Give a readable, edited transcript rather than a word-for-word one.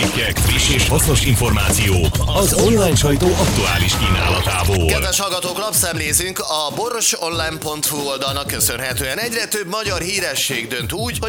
cikkek, friss és hasznos információk az online sajtó aktuális kínálatából. Kedves hallgatók, lapszemlézünk. A borosonline.hu oldalnak köszönhetően egyre több magyar híresség dönt úgy, hogy